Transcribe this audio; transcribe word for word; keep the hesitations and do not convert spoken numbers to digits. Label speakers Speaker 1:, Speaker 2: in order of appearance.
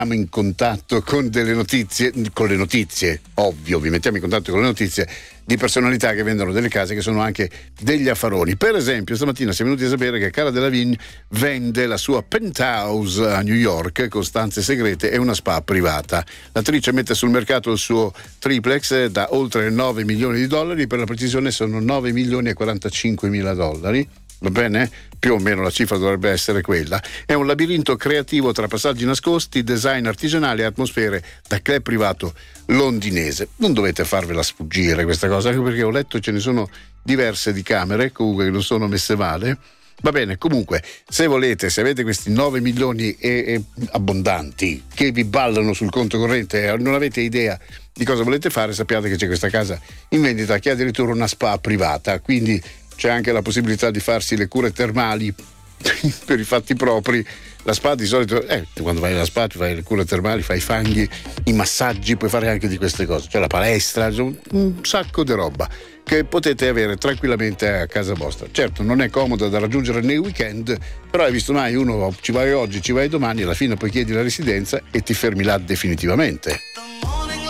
Speaker 1: mettiamo in contatto con delle notizie, con le notizie, ovvio, vi mettiamo in contatto con le notizie di personalità che vendono delle case che sono anche degli affaroni. Per esempio, stamattina siamo venuti a sapere che Cara Delevingne vende la sua penthouse a New York con stanze segrete e una spa privata. L'attrice mette sul mercato il suo triplex da oltre nove milioni di dollari, per la precisione sono nove milioni e quarantacinque mila dollari. Va bene? Più o meno la cifra dovrebbe essere quella. È un labirinto creativo tra passaggi nascosti, design artigianali e atmosfere da club privato londinese. Non dovete farvela sfuggire questa cosa, anche perché ho letto ce ne sono diverse di camere, comunque che non sono messe male. Va bene, comunque, se volete, se avete questi nove milioni e, e abbondanti che vi ballano sul conto corrente e non avete idea di cosa volete fare, sappiate che c'è questa casa in vendita che ha addirittura una spa privata, quindi c'è anche la possibilità di farsi le cure termali per i fatti propri. La spa di solito, eh, quando vai alla spa ti fai le cure termali, fai i fanghi, i massaggi, puoi fare anche di queste cose, c'è la palestra, un sacco di roba che potete avere tranquillamente a casa vostra. Certo, non è comodo da raggiungere nei weekend, però hai visto mai, uno ci vai oggi, ci vai domani, alla fine poi chiedi la residenza e ti fermi là definitivamente.